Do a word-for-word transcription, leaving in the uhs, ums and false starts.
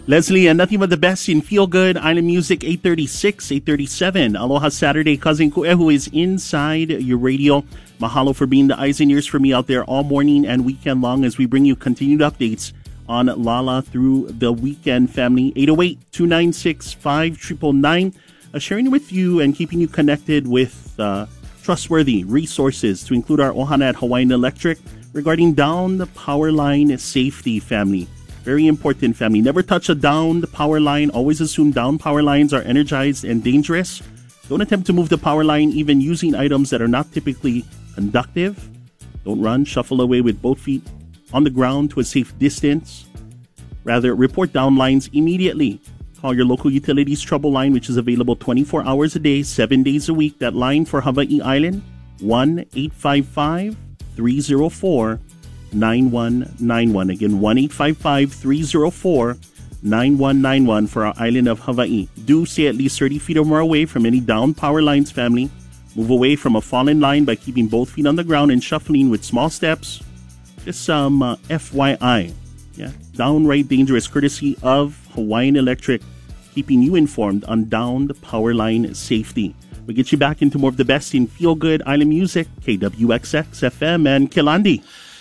Leslie, and nothing but the best in Feel Good Island Music, eight thirty-six, eight thirty-seven. Aloha Saturday. Cousin Kuehu is inside your radio. Mahalo for being the eyes and ears for me out there all morning and weekend long as we bring you continued updates on Lala through the weekend, family. eight oh eight, two nine six, five nine nine nine. Uh, sharing with you and keeping you connected with uh, trustworthy resources to include our Ohana at Hawaiian Electric regarding down the power line safety, family. Very important, family. Never touch a down power line. Always assume down power lines are energized and dangerous. Don't attempt to move the power line even using items that are not typically conductive. Don't run, shuffle away with both feet on the ground to a safe distance. Rather, report down lines immediately. Call your local utilities trouble line, which is available twenty-four hours a day, seven days a week. That line for Hawaii Island, one eight five five, three oh four, nine one nine one. Again, one eight five five, three oh four, nine one nine one for our island of Hawaii. Do stay at least thirty feet or more away from any down power lines, family. Move away from a fallen line by keeping both feet on the ground and shuffling with small steps. Just some uh, F Y I. Yeah, downright dangerous, courtesy of Hawaiian Electric, keeping you informed on downed power line safety. We get you back into more of the best in Feel Good Island Music, K W X X F M and Kilandi.